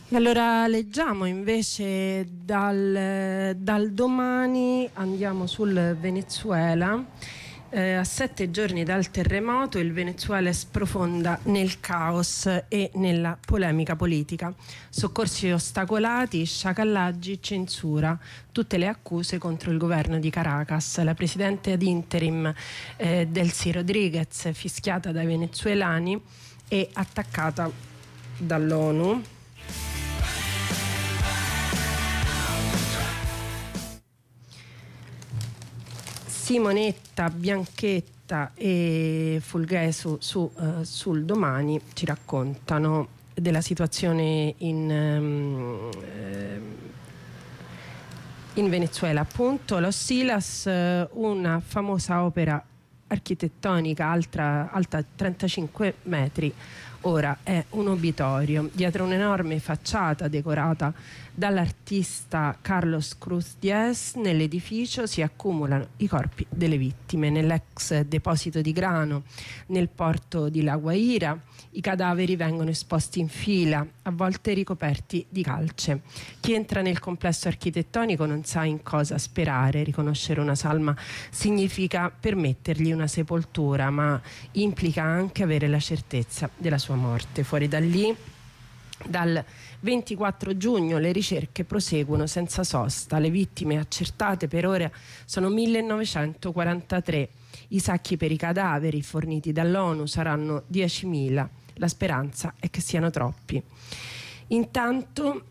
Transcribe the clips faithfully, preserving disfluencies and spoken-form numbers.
Allora leggiamo invece dal, dal Domani, andiamo sul Venezuela. Eh, a sette giorni dal terremoto il Venezuela sprofonda nel caos e nella polemica politica. Soccorsi ostacolati, sciacallaggi, censura, tutte le accuse contro il governo di Caracas. La presidente ad interim eh, Delcy Rodriguez, fischiata dai venezuelani e attaccata dall'ONU. Simonetta, Bianchetta e Fulghesu su, uh, sul Domani ci raccontano della situazione in, um, in Venezuela. Appunto, Los Silas, una famosa opera architettonica altra, alta trentacinque metri, ora è un obitorio. Dietro un'enorme facciata decorata dall'artista Carlos Cruz Diez, nell'edificio si accumulano i corpi delle vittime. Nell'ex deposito di grano nel porto di La Guaira i cadaveri vengono esposti in fila, a volte ricoperti di calce. Chi entra nel complesso architettonico non sa in cosa sperare. Riconoscere una salma significa permettergli una sepoltura, ma implica anche avere la certezza della sua morte. Fuori da lì, dal ventiquattro giugno le ricerche proseguono senza sosta. Le vittime accertate per ora sono millenovecentoquarantatré. I sacchi per i cadaveri forniti dall'ONU saranno diecimila. La speranza è che siano troppi. Intanto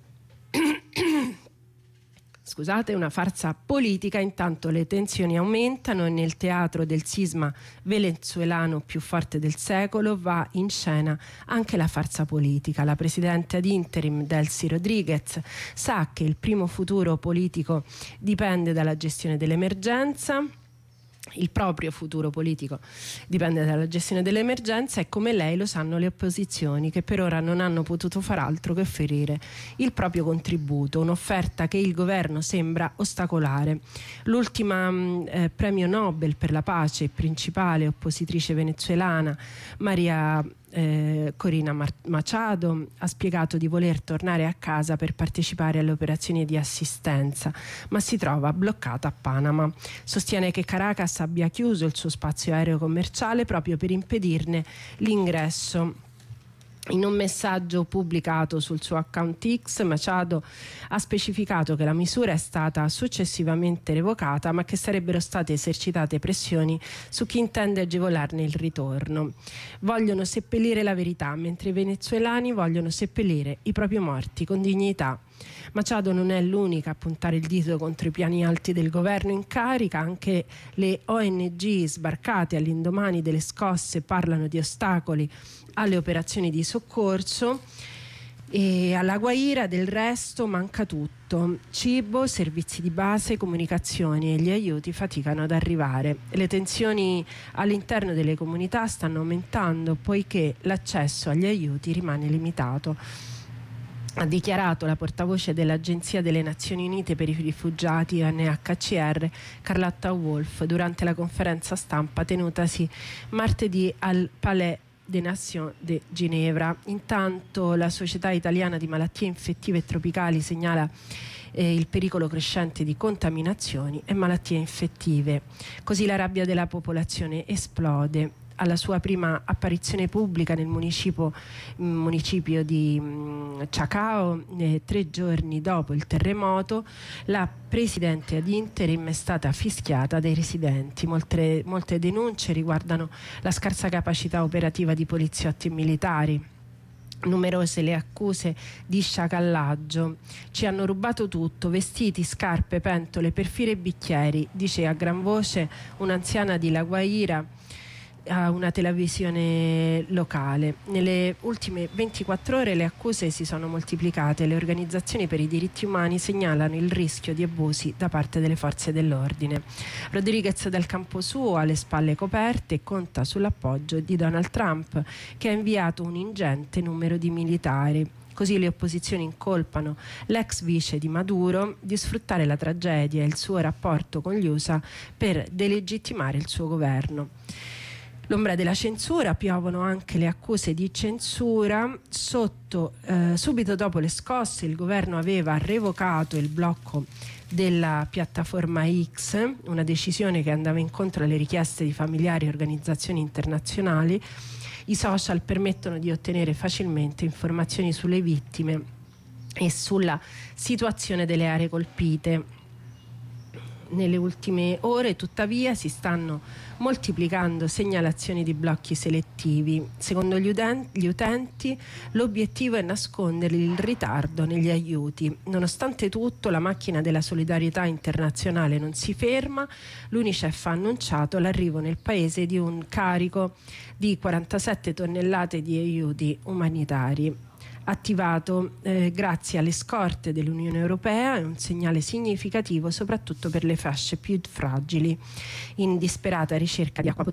scusate, una farsa politica. Intanto le tensioni aumentano e nel teatro del sisma venezuelano più forte del secolo va in scena anche la farsa politica. La presidente ad interim Delcy Rodriguez sa che il primo futuro politico dipende dalla gestione dell'emergenza. Il proprio futuro politico dipende dalla gestione dell'emergenza e come lei lo sanno le opposizioni, che per ora non hanno potuto far altro che offrire il proprio contributo, un'offerta che il governo sembra ostacolare. L'ultima eh, premio Nobel per la pace, principale oppositrice venezuelana, Maria Eh, Corina Machado, ha spiegato di voler tornare a casa per partecipare alle operazioni di assistenza, ma si trova bloccata a Panama. Sostiene che Caracas abbia chiuso il suo spazio aereo commerciale proprio per impedirne l'ingresso. In un messaggio pubblicato sul suo account X, Machado ha specificato che la misura è stata successivamente revocata, ma che sarebbero state esercitate pressioni su chi intende agevolarne il ritorno. Vogliono seppellire la verità, mentre i venezuelani vogliono seppellire i propri morti con dignità. Machado non è l'unica a puntare il dito contro i piani alti del governo in carica. Anche le O N G sbarcate all'indomani delle scosse parlano di ostacoli alle operazioni di soccorso. E alla Guaira del resto manca tutto: cibo, servizi di base, comunicazioni, e gli aiuti faticano ad arrivare. Le tensioni all'interno delle comunità stanno aumentando poiché l'accesso agli aiuti rimane limitato. Ha dichiarato la portavoce dell'Agenzia delle Nazioni Unite per i rifugiati U N H C R, Carlotta Wolf, durante la conferenza stampa tenutasi martedì al Palais des Nations de Ginevra. Intanto la Società Italiana di Malattie Infettive e Tropicali segnala eh, il pericolo crescente di contaminazioni e malattie infettive. Così la rabbia della popolazione esplode. Alla sua prima apparizione pubblica nel municipio, municipio di mh, Chacao, eh, tre giorni dopo il terremoto, la presidente ad interim è stata fischiata dai residenti. Molte, molte denunce riguardano la scarsa capacità operativa di poliziotti e militari. Numerose le accuse di sciacallaggio. Ci hanno rubato tutto: vestiti, scarpe, pentole, perfino bicchieri, dice a gran voce un'anziana di La Guaira a una televisione locale. Nelle ultime ventiquattro ore le accuse si sono moltiplicate. Le organizzazioni per i diritti umani segnalano il rischio di abusi da parte delle forze dell'ordine. Rodriguez dal campo suo ha le spalle coperte e conta sull'appoggio di Donald Trump, che ha inviato un ingente numero di militari. Così le opposizioni incolpano l'ex vice di Maduro di sfruttare la tragedia e il suo rapporto con gli U S A per delegittimare il suo governo. l'ombra della censura, piovono anche le accuse di censura. Sotto, eh, subito dopo le scosse il governo aveva revocato il blocco della piattaforma X, una decisione che andava incontro alle richieste di familiari e organizzazioni internazionali. I social permettono di ottenere facilmente informazioni sulle vittime e sulla situazione delle aree colpite. Nelle ultime ore, tuttavia, si stanno moltiplicando segnalazioni di blocchi selettivi. Secondo gli, uden- gli utenti, l'obiettivo è nascondere il ritardo negli aiuti. Nonostante tutto, la macchina della solidarietà internazionale non si ferma. L'UNICEF ha annunciato l'arrivo nel paese di un carico di quarantasette tonnellate di aiuti umanitari. Attivato eh, grazie alle scorte dell'Unione Europea, è un segnale significativo soprattutto per le fasce più fragili in disperata ricerca di acqua potabile